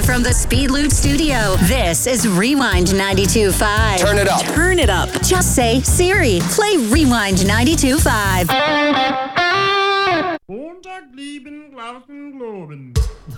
Live from the Speedloop studio, this is Rewind 92.5. Turn it up. Turn it up. Just say, Siri, play Rewind 92.5. Montag lieben Glauben globen.